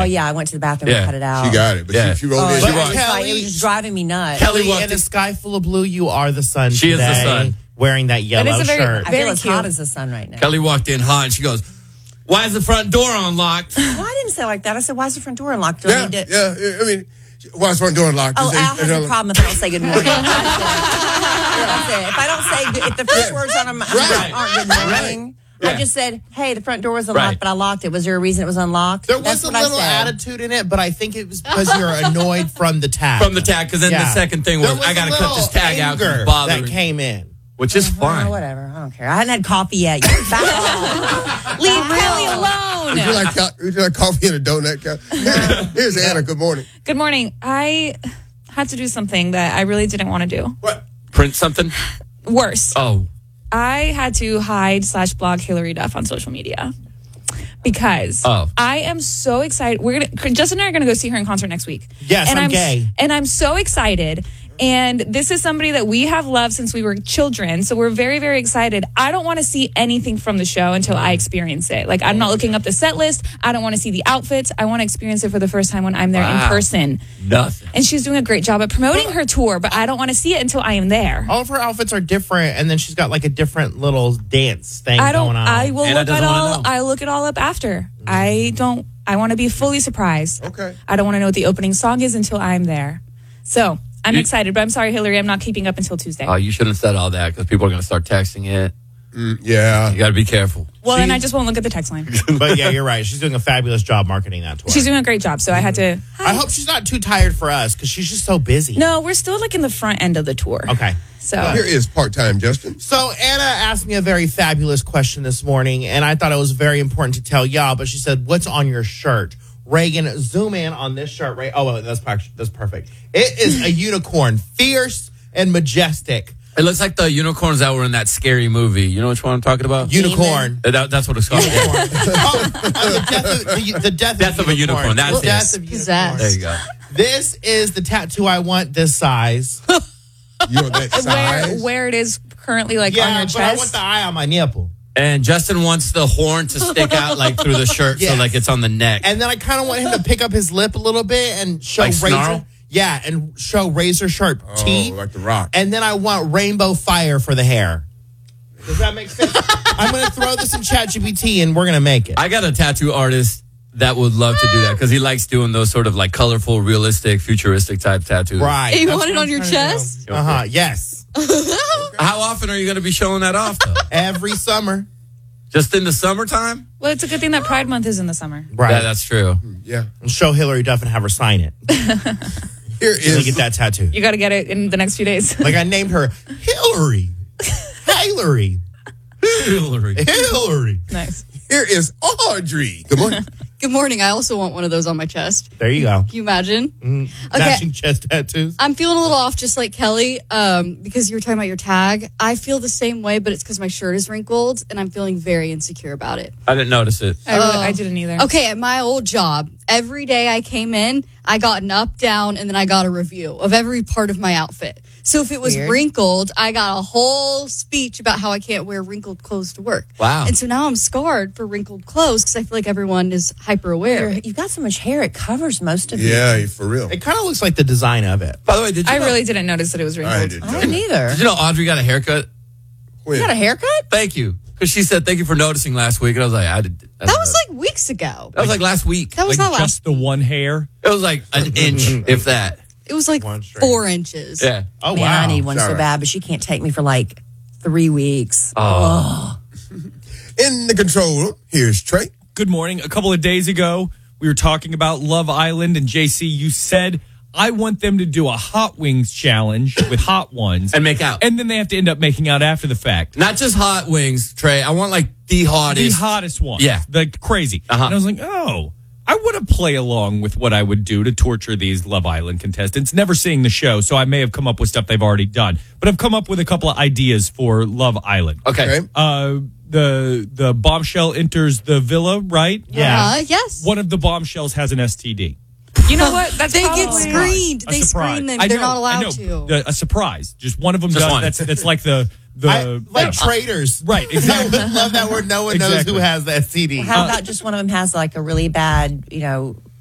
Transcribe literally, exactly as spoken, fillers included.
Oh, yeah, I went to the bathroom Yeah. and cut it out. She got it, but Yeah. she, she rolled Oh, in. yeah, She it, rolled- was like, Kelly- it was just driving me nuts. Kelly Kelly, walked in a in- sky full of blue, you are the sun She is the today, sun. wearing that yellow it's a very- shirt. I very feel as cute. hot as the sun right now. Kelly walked in hot and she goes, "Why is the front door unlocked?" Well, I didn't say it like that. I said, why is the front door unlocked? Do I Yeah, need to- yeah, yeah. I mean, why is front door locked? Oh, Is Al they- has a they- problem if I don't say good morning. That's it. That's it. If I don't say, if the first Yeah. words on them Right. aren't good morning, Right. I just said, hey, the front door was unlocked, Right. but I locked it. Was there a reason it was unlocked? There That's was a what I little said. attitude in it, but I think it was because you're annoyed from the tag. From the tag, because then Yeah. the second thing There was, I got to a cut this little tag out because anger it's bothering that came in. which is Well, fine. whatever. I don't care. I hadn't had coffee yet. You back off. Leave Kelly alone. Would you like, co- would you like coffee and a donut? Here- Here's Anna. Good morning. Good morning. I had to do something that I really didn't want to do. What? Print something? Worse. Oh. I had to hide slash blog Hillary Duff on social media because Oh. I am so excited. We're gonna Justin and I are gonna go see her in concert next week. Yes, and I'm gay. and I'm so excited. And this is somebody that we have loved since we were children. So we're very, very excited. I don't want to see anything from the show until I experience it. Like, I'm not looking up the set list. I don't want to see the outfits. I want to experience it for the first time when I'm there Wow. in person. Nothing. And she's doing a great job at promoting her tour, but I don't want to see it until I am there. All of her outfits are different, and then she's got like a different little dance thing I don't. going on. I will Anna look at doesn't wanna all. know. I look it all up after. I don't. I want to be fully surprised. Okay. I don't want to know what the opening song is until I'm there. So I'm You- excited, but I'm sorry, Hillary. I'm not keeping up until Tuesday. Oh, you shouldn't have said all that because people are going to start texting it. Mm, yeah. You got to be careful. well, then I just won't look at the text line. But yeah, you're right. She's doing a fabulous job marketing that tour. She's doing a great job, so I had to. I hope she's not too tired for us because she's just so busy. No, we're still like in the front end of the tour. Okay. So Here is part-time Justin. So Anna asked me a very fabulous question this morning, and I thought it was very important to tell y'all. But she said, "What's on your shirt?" Reagan, zoom in on this shirt. Right? Oh, that's per- that's perfect. It is a unicorn, fierce and majestic. It looks like the unicorns that were in that scary movie. You know which one I'm talking about? Unicorn. Uh, that- that's what it's called. oh, oh, the death of, the, the death Death of a unicorn, that's the death it. of unicorn. Possessed. There you go. This is the tattoo I want. This size. You know that where size? where it is currently, like yeah, on your but I want chest. the eye on my nipple. And Justin wants the horn to stick out like through the shirt Yes. so like it's on the neck. And then I kind of want him to pick up his lip a little bit and show Like razor. snarl? Yeah, and show razor sharp Oh, teeth. like the Rock. And then I want rainbow fire for the hair. Does that make sense? I'm going to throw this in ChatGPT and we're going to make it. I got a tattoo artist that would love to do that because he likes doing those sort of like colorful, realistic, futuristic type tattoos. Right. You That's want it what on I'm your trying to chest? do. Uh-huh. Yes. How often are you going to be showing that off though? Every summer. Just in the summertime? Well, it's a good thing that Pride Month is in the summer. Right. Yeah, that's true. Yeah. And show Hillary Duff and have her sign it. Here To is get that tattoo. You got to get it in the next few days. Like I named her Hillary. Hillary. Hillary. Hillary. Nice. here is Audrey. Good morning. Good morning. I also want one of those on my chest. There you go. Can you imagine? Okay. Matching chest tattoos. I'm feeling a little off, just like Kelly, um, because you were talking about your tag. I feel the same way, but it's because my shirt is wrinkled, and I'm feeling very insecure about it. I didn't notice it. I, really, I didn't either. Okay, at my old job, every day I came in, I got an up, down, and then I got a review of every part of my outfit. So if it was Weird. wrinkled, I got a whole speech about how I can't wear wrinkled clothes to work. Wow. And so now I'm scarred for wrinkled clothes because I feel like everyone is hyper aware. You're- You've got so much hair, it covers most of you. Yeah, for real. It kind of looks like the design of it. By the way, did you I know, really didn't notice that it was wrinkled. I did. I didn't either. did you know Audrey got a haircut? When? You got a haircut? Thank you. Because she said, thank you for noticing last week. And I was like, I did. I That didn't was know. like weeks ago. That was like last week. That was Like not last. just the one hair. It was like an inch, if that. It was like One straight. four inches. Yeah. Oh, Man, wow. I need one so Sorry. bad, but she can't take me for like three weeks. Oh. In the control room, here's Trey. Good morning. A couple of days ago, we were talking about Love Island, and J C, you said, I want them to do a Hot Wings challenge with hot ones. And make out. And then they have to end up making out after the fact. Not just hot wings, Trey. I want like the The hottest. hottest one. Yeah. Like crazy. Uh-huh. And I was like, oh, I want to play along with what I would do to torture these Love Island contestants. Never seeing the show, so I may have come up with stuff they've already done. But I've come up with a couple of ideas for Love Island. Okay. Okay. Uh, the the bombshell enters the villa, right? Yeah. Uh, yes. One of the bombshells has an S T D. You know what? That's They probably, get screened. A They surprise. screen them. I They're know, not I allowed know. to. The- a surprise. Just one of them Just does. one. That's that's like the the I, like yeah. traitors. Right, I exactly. would love that where no one knows Exactly. who has that C D. How about just one of them has like a really bad, you know,